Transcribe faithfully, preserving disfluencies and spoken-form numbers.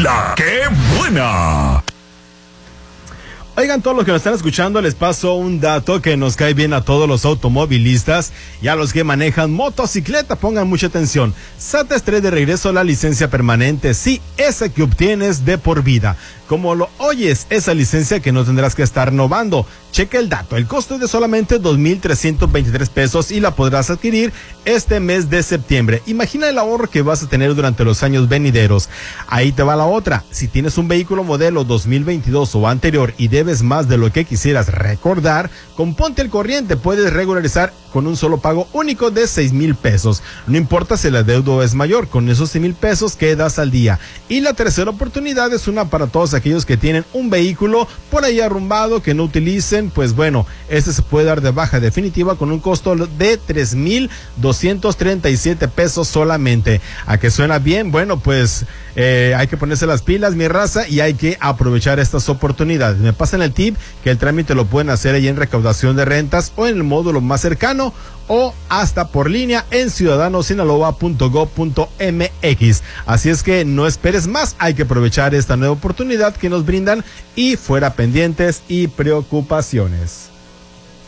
La ¡Qué buena! Oigan, todos los que nos están escuchando, les paso un dato que nos cae bien a todos los automovilistas y a los que manejan motocicleta. Pongan mucha atención. SAT trae de regreso la licencia permanente, sí, esa que obtienes de por vida. Como lo oyes, esa licencia que no tendrás que estar renovando. Checa el dato, el costo es de solamente dos mil trescientos veintitrés pesos y la podrás adquirir este mes de septiembre. Imagina el ahorro que vas a tener durante los años venideros. Ahí te va la otra, si tienes un vehículo modelo dos mil veintidós o anterior y debes más de lo que quisieras recordar, con Ponte al Corriente puedes regularizar con un solo pago único de seis mil pesos. No importa si el adeudo es mayor, con esos seis mil pesos quedas al día. Y la tercera oportunidad es una para todos aquellos que tienen un vehículo por ahí arrumbado que no utilicen. Pues bueno, este se puede dar de baja definitiva con un costo de tres mil doscientos treinta y siete pesos solamente. ¿A que suena bien? Bueno, pues eh, hay que ponerse las pilas, mi raza, y hay que aprovechar estas oportunidades. Me pasan el tip que el trámite lo pueden hacer ahí en recaudación de rentas o en el módulo más cercano o hasta por línea en ciudadano sinaloa punto gob punto mx. Así es que no esperes más, hay que aprovechar esta nueva oportunidad que nos brindan y fuera pendientes y preocupaciones.